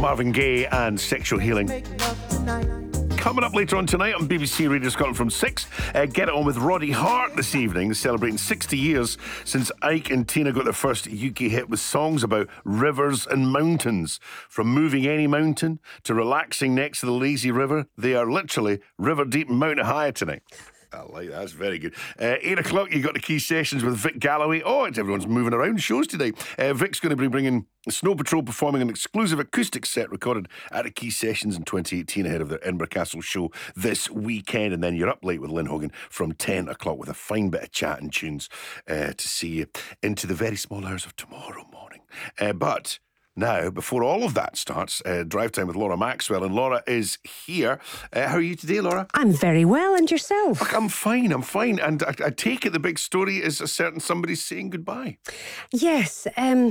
Marvin Gaye and Sexual Healing. Coming up later on tonight on BBC Radio Scotland from 6, Get It On with Roddy Hart this evening, celebrating 60 years since Ike and Tina got their first UK hit with songs about rivers and mountains. From moving any mountain to relaxing next to the lazy river, they are literally river deep and mountain high tonight. I like that. That's very good. 8 o'clock, you got the Key Sessions with Vic Galloway. Oh, everyone's moving around shows today. Vic's going to be bringing Snow Patrol performing an exclusive acoustic set recorded at the Key Sessions in 2018 ahead of their Edinburgh Castle show this weekend. And then you're up late with Lynn Hogan from 10 o'clock with a fine bit of chat and tunes to see you into the very small hours of tomorrow morning. But now, before all of that starts, Drive Time with Laura Maxwell. And Laura is here. How are you today, Laura? I'm very well, and yourself? Look, I'm fine. And I take it the big story is a certain somebody saying goodbye. Yes.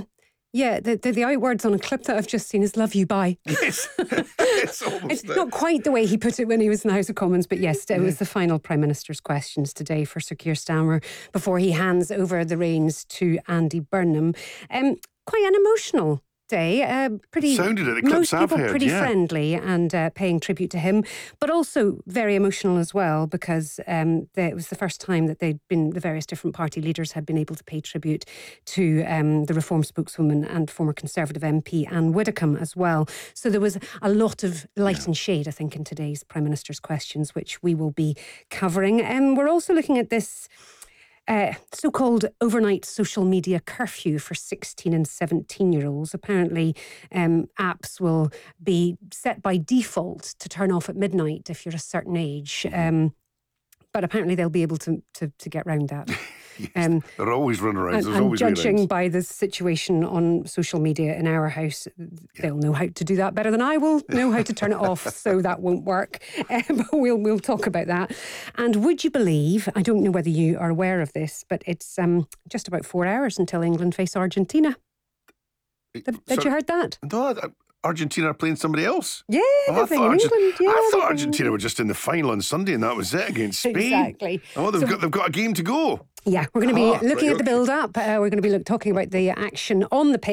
The outwords on a clip that I've just seen is "love you, bye." Yes, it's not quite the way he put it when he was in the House of Commons, but yes, it was the final Prime Minister's questions today for Sir Keir Starmer before he hands over the reins to Andy Burnham. Quite an emotional day. Pretty sounded it. Most people heard, pretty friendly and paying tribute to him, but also very emotional as well because it was the first time that the various different party leaders had been able to pay tribute to the Reform spokeswoman and former Conservative MP Anne Widdecombe as well. So there was a lot of light and shade, I think, in today's Prime Minister's questions, which we will be covering. We're also looking at this so-called overnight social media curfew for 16 and 17-year-olds. Apparently, apps will be set by default to turn off at midnight if you're a certain age. But apparently they'll be able to get round that. Yes, they're always running around. And judging by the situation on social media in our house, they'll know how to do that better than I will know how to turn it off, so that won't work. But we'll talk about that. And would you believe, I don't know whether you are aware of this, but it's just about 4 hours until England face Argentina. Had you heard that? No, Argentina are playing somebody else. Yeah, they're playing England. I thought Argentina were just in the final on Sunday and that was it against Spain. Exactly. Oh, they've got a game to go. Yeah, we're going to be looking at the build-up. We're going to be talking about the action on the pitch